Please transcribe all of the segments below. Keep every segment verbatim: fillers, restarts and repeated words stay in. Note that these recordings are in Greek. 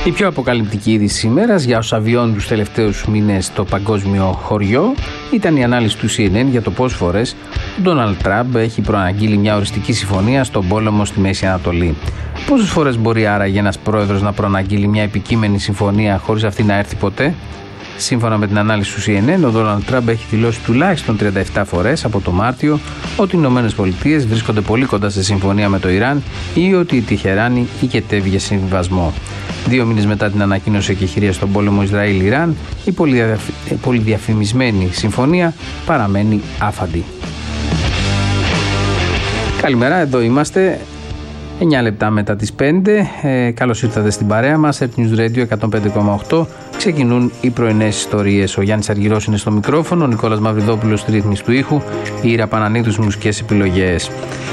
Η πιο αποκαλυπτική είδηση της ημέρας για όσα βιώνουν τους τελευταίους μήνες στο παγκόσμιο χωριό ήταν η ανάλυση του σι εν εν για το πόσες φορές ο Ντόναλντ Τραμπ έχει προαναγγείλει μια οριστική συμφωνία στον πόλεμο στη Μέση Ανατολή. Πόσες φορές μπορεί άραγε ένας πρόεδρος να προαναγγείλει μια επικείμενη συμφωνία χωρίς αυτή να έρθει ποτέ? Σύμφωνα με την ανάλυση του σι εν εν, ο Ντόναλντ Τραμπ έχει δηλώσει τουλάχιστον τριάντα επτά φορές από το Μάρτιο ότι οι Ηνωμένες Πολιτείες βρίσκονται πολύ κοντά σε συμφωνία με το Ιράν ή ότι η Τεχεράνη οικετεύει για συμβιβασμό. Δύο μήνες μετά την ανακοίνωση εκεχηρίας στον πόλεμο Ισραήλ-Ιράν, η πολυδιαφημισμένη συμφωνία παραμένει άφαντη. Καλημέρα, εδώ είμαστε. εννιά λεπτά μετά τις πέντε. Ε, καλώς ήρθατε στην παρέα μας. Earth News Radio εκατόν πέντε κόμμα οκτώ. Ξεκινούν οι πρωινές ιστορίες. Ο Γιάννης Αργυρός είναι στο μικρόφωνο, ο Νικόλας Μαυριδόπουλος στη ρύθμιση του ήχου, η Ήρα Πανανίδου στις μουσικές επιλογές.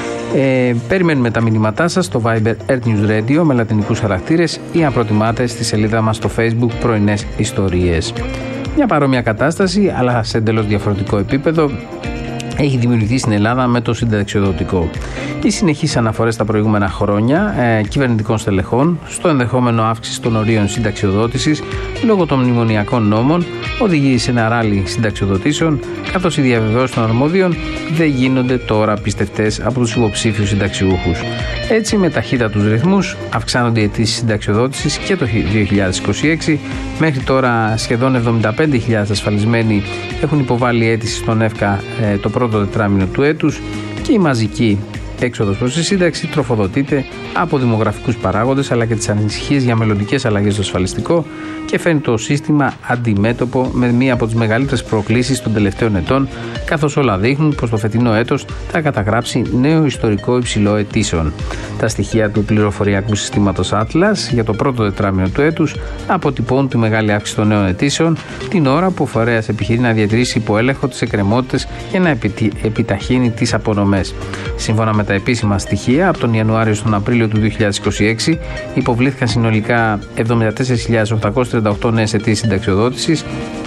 Ε, περιμένουμε τα μηνύματά σας στο Viber Earth News Radio με λατινικούς χαρακτήρες ή αν προτιμάτε στη σελίδα μας στο Facebook πρωινές ιστορίες. Μια παρόμοια κατάσταση, αλλά σε εντελώς διαφορετικό επίπεδο, έχει δημιουργηθεί στην Ελλάδα με το συνταξιοδοτικό. Οι συνεχείς αναφορές τα προηγούμενα χρόνια ε, κυβερνητικών στελεχών στο ενδεχόμενο αύξηση των ορίων συνταξιοδότησης λόγω των μνημονιακών νόμων οδηγεί σε ένα ράλι συνταξιοδοτήσεων, καθώς οι διαβεβαιώσεις των αρμόδιων δεν γίνονται τώρα πιστευτές από τους υποψήφιους συνταξιούχους. Έτσι, με ταχύτατους ρυθμούς αυξάνονται οι αιτήσεις συνταξιοδότησης και το δύο χιλιάδες είκοσι έξι. Μέχρι τώρα σχεδόν εβδομήντα πέντε χιλιάδες ασφαλισμένοι έχουν υποβάλει αίτηση στον ΕΦΚΑ ε, το πρώτο τετράμινο του έτους και η μαζική έξοδος προς τη σύνταξη τροφοδοτείται από δημογραφικούς παράγοντες αλλά και τις ανησυχίες για μελλοντικές αλλαγές στο ασφαλιστικό και φέρνει το σύστημα αντιμέτωπο με μία από τις μεγαλύτερες προκλήσεις των τελευταίων ετών, καθώς όλα δείχνουν πως το φετινό έτος θα καταγράψει νέο ιστορικό υψηλό αιτήσεων. Τα στοιχεία του πληροφοριακού συστήματος Atlas για το πρώτο τετράμινο του έτους αποτυπώνουν τη μεγάλη αύξηση των νέων αιτήσεων, την ώρα που ο φορέας επιχειρεί να διατηρήσει υπό έλεγχο τις εκκρεμότητες και να επιταχύνει τις απονομές. Σύμφωνα με τα επίσημα στοιχεία, από τον Ιανουάριο στον Απρίλιο του δύο χιλιάδες είκοσι έξι υποβλήθηκαν συνολικά εβδομήντα τέσσερις χιλιάδες οκτακόσιες τριάντα οκτώ νέες αιτήσεις συνταξιοδότησης,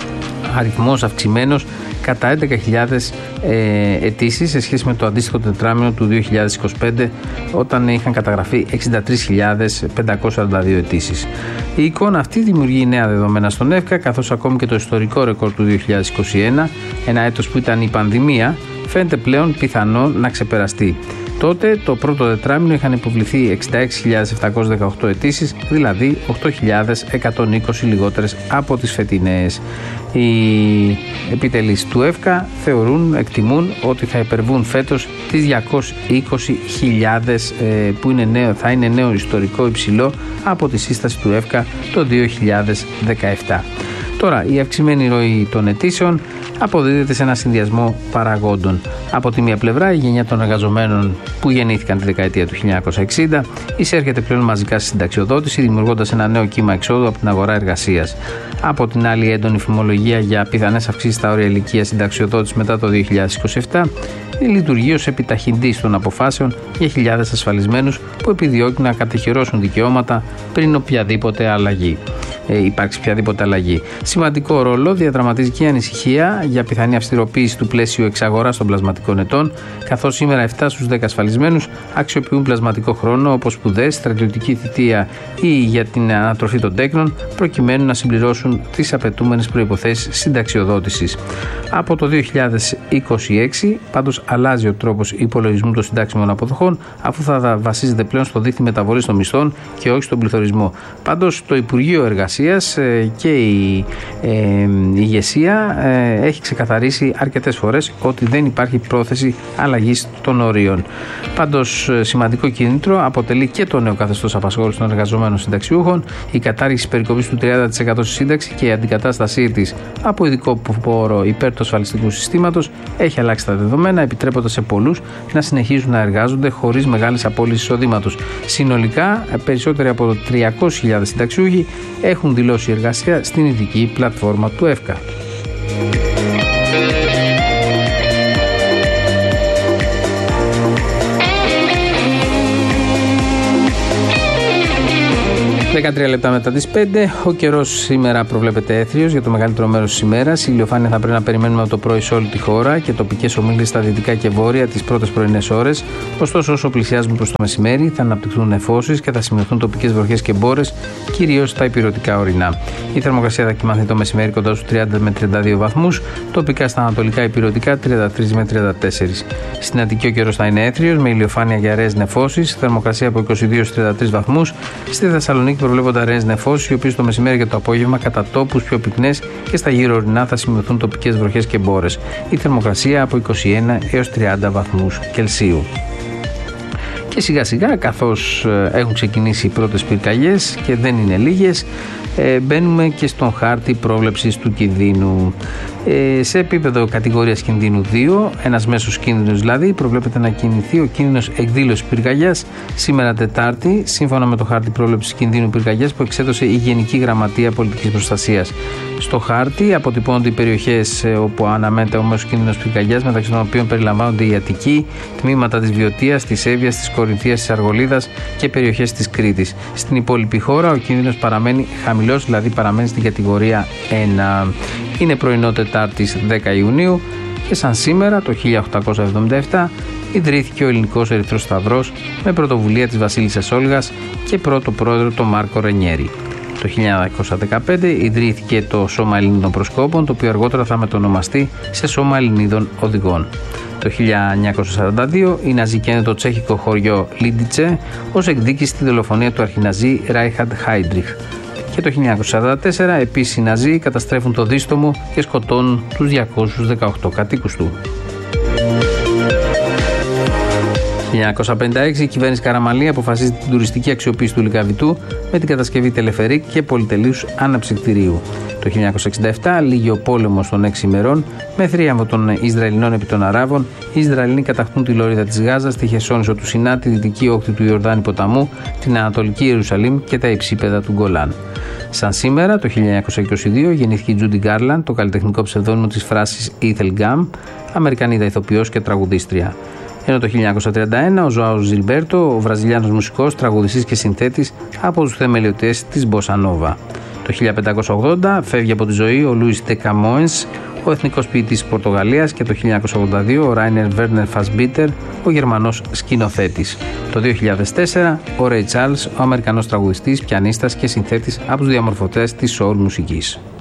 αριθμός αυξημένος κατά έντεκα χιλιάδες ε, αιτήσεις σε σχέση με το αντίστοιχο τετράμινο του δύο χιλιάδες είκοσι πέντε, όταν είχαν καταγραφεί εξήντα τρεις χιλιάδες πεντακόσιες σαράντα δύο αιτήσεις. Η εικόνα αυτή δημιουργεί νέα δεδομένα στον ΕΦΚΑ, καθώς ακόμη και το ιστορικό ρεκόρ του δύο χιλιάδες είκοσι ένα, ένα έτος που ήταν η πανδημία, φαίνεται πλέον πιθανό να ξεπεραστεί. Τότε το πρώτο τετράμινο είχαν υποβληθεί εξήντα έξι χιλιάδες επτακόσιες δεκαοκτώ αιτήσεις, δηλαδή οκτώ χιλιάδες εκατόν είκοσι λιγότερες από τις φετινές. Οι επιτελείς του ΕΦΚΑ θεωρούν, εκτιμούν ότι θα υπερβούν φέτος τις διακόσιες είκοσι χιλιάδες που είναι νέο, θα είναι νέο ιστορικό υψηλό από τη σύσταση του ΕΦΚΑ το δύο χιλιάδες δεκαεπτά. Τώρα, η αυξημένη ροή των αιτήσεων αποδίδεται σε ένα συνδυασμό παραγόντων. Από τη μία πλευρά, η γενιά των εργαζομένων που γεννήθηκαν τη δεκαετία του χίλια εννιακόσια εξήντα εισέρχεται πλέον μαζικά στη συνταξιοδότηση, δημιουργώντας ένα νέο κύμα εξόδου από την αγορά εργασίας. Από την άλλη, έντονη φημολογία για πιθανές αυξήσεις στα όρια ηλικίας συνταξιοδότησης μετά το δύο χιλιάδες είκοσι επτά λειτουργεί ως επιταχυντής των αποφάσεων για χιλιάδες ασφαλισμένους που επιδιώκουν να κατοχυρώσουν δικαιώματα πριν οποιαδήποτε αλλαγή. Ε, υπάρξει οποιαδήποτε αλλαγή. Σημαντικό ρόλο διαδραματίζει και η ανησυχία για πιθανή αυστηροποίηση του πλαίσιου εξαγοράς των πλασματικών ετών, καθώς σήμερα επτά στους δέκα ασφαλισμένους αξιοποιούν πλασματικό χρόνο όπως σπουδές, στρατιωτική θητεία ή για την ανατροφή των τέκνων, προκειμένου να συμπληρώσουν τις απαιτούμενες προϋποθέσεις συνταξιοδότησης. Από το δύο χιλιάδες είκοσι έξι, πάντως, αλλάζει ο τρόπος υπολογισμού των συντάξιμων αποδοχών, αφού θα βασίζεται πλέον στο δίκτυο μεταβολής των μισθών και όχι στον πληθωρισμό. Πάντως, το Υπουργείο Εργασίας και η ε, ηγεσία ε, έχει ξεκαθαρίσει αρκετές φορές ότι δεν υπάρχει πρόθεση αλλαγής των ορίων. Πάντως, σημαντικό κίνητρο αποτελεί και το νέο καθεστώς απασχόλησης των εργαζομένων συνταξιούχων, η κατάργηση της περικοπής του τριάντα τοις εκατό στη σύνταξη και η αντικατάστασή της από ειδικό πόρο υπέρ του ασφαλιστικού συστήματος έχει αλλάξει τα δεδομένα, επιτρέποντας σε πολλούς να συνεχίζουν να εργάζονται χωρίς μεγάλες απώλειες εισοδήματος. Συνολικά, περισσότεροι από τριακόσιες χιλιάδες συνταξιούχοι έχουν δηλώσει εργασία στην ειδική πλατφόρμα του ΕΦΚΑ. δεκατρία λεπτά μετά τις πέντε. Ο καιρός σήμερα προβλέπεται έθριος για το μεγαλύτερο μέρος της ημέρας. Η ηλιοφάνεια θα πρέπει να περιμένουμε από το πρωί σε όλη τη χώρα και τοπικές ομίλες στα δυτικά και βόρεια τις πρώτες πρωινές ώρες. Ωστόσο, όσο πλησιάζουμε προς το μεσημέρι, θα αναπτυχθούν νεφώσεις και θα σημειωθούν τοπικές βροχές και μπόρες, κυρίως στα ηπειρωτικά ορεινά. Η θερμοκρασία θα κοιμανθεί το μεσημέρι κοντά στους τριάντα με τριάντα δύο βαθμούς, τοπικά στα ανατολικά ηπειρωτικά τριάντα τρία με τριάντα τέσσερα. Στην Αττική ο καιρός θα είναι έθριος με ηλιοφάνεια για αραιές νεφώσεις, θερμοκρασία από είκοσι δύο με τριάντα τρεις βαθμούς. Στη Θεσσαλονίκη προβλέπονται αραιές νεφώσεις, οι οποίες το μεσημέρι και το απόγευμα κατά τόπους πιο πυκνές και στα γύρω ορεινά θα σημειωθούν τοπικές βροχές και μπόρες. Η θερμοκρασία από είκοσι ένα έως τριάντα βαθμούς Κελσίου. Και σιγά σιγά, καθώς έχουν ξεκινήσει οι πρώτες πυρκαγιές και δεν είναι λίγες, ε, μπαίνουμε και στον χάρτη πρόβλεψης του κινδύνου. Ε, σε επίπεδο κατηγορίας κινδύνου δύο, ένας μέσος κίνδυνος δηλαδή, προβλέπεται να κινηθεί ο κίνδυνος εκδήλωσης πυρκαγιάς σήμερα Τετάρτη, σύμφωνα με το χάρτη πρόβλεψης κινδύνου πυρκαγιάς που εξέδωσε η Γενική Γραμματεία Πολιτικής Προστασίας. Στο χάρτη αποτυπώνονται οι περιοχές όπου αναμένεται ο μέσος κίνδυνος πυρκαγιάς, μεταξύ των οποίων περιλαμβάνονται η Αττική, τμήματα της Βιωτίας, της Εύβοιας, της Κορινθίας, της Αργολίδας και περιοχές της Κρήτης. Στην υπόλοιπη χώρα ο κίνδυνος παραμένει χαμηλός, δηλαδή παραμένει στην κατηγορία ένα. Είναι πρωινό Τετάρτης δέκα Ιουνίου και σαν σήμερα το χίλια οκτακόσια εβδομήντα επτά ιδρύθηκε ο Ελληνικός Ερυθρός Σταυρός με πρωτοβουλία της Βασίλισσας Όλγας και πρώτο πρόεδρο τον Μάρκο Ρενιέρη. Το χίλια εννιακόσια δεκαπέντε ιδρύθηκε το Σώμα Ελληνίδων Προσκόπων, το οποίο αργότερα θα μετονομαστεί σε Σώμα Ελληνίδων Οδηγών. Το χίλια εννιακόσια σαράντα δύο οι Ναζί καίνε το τσέχικο χωριό Λίντιτσε ως εκδίκηση στη δολοφονία του αρχιναζί Ράιχαρντ Χάιντριχ. Και το χίλια εννιακόσια σαράντα τέσσερα επίσης οι Ναζί καταστρέφουν το Δίστομο και σκοτώνουν τους διακόσιους δεκαοκτώ κατοίκους του. χίλια εννιακόσια πενήντα έξι η κυβέρνηση Καραμανλή αποφασίζει την τουριστική αξιοποίηση του Λυκαβητού με την κατασκευή τελεφερίκ και πολυτελείου αναψυκτηρίου. Το χίλια εννιακόσια εξήντα επτά λύγει ο πόλεμος των έξι ημερών με θρίαμβο των Ισραηλινών επί των Αράβων. Οι Ισραηλινοί κατακτούν τη λωρίδα της Γάζας, τη Χερσόνησο του Σινά, τη δυτική όχθη του Ιορδάνη ποταμού, την Ανατολική Ιερουσαλήμ και τα υψίπεδα του Γκολάν. Σαν σήμερα, το χίλια εννιακόσια είκοσι δύο, γεννήθηκε η Τζούντι Γκάρλαντ, το καλλιτεχνικό ψευδόνυμο της φράσης Ethel Gum, Αμερικανίδα ηθοποιός και τραγουδίστρια. Ενώ το χίλια εννιακόσια τριάντα ένα ο Ζωάο Ζιλμπέρτο, ο βραζιλιάνος μουσικός, τραγουδιστής και συνθέτης από τους θεμελιωτές της Μποσα Νόβα. Το χίλια πεντακόσια ογδόντα φεύγει από τη ζωή ο Λούις ντε Καμόενς, ο εθνικός ποιητής της Πορτογαλίας, και το χίλια εννιακόσια ογδόντα δύο ο Ράινερ Βέρνερ Φασμπίτερ, ο γερμανός σκηνοθέτης. Το δύο χιλιάδες τέσσερα ο Ρέι Τσάρλς, ο αμερικανός τραγουδιστής, πιανίστας και συνθέτης από τους διαμορφωτές της soul μουσικής.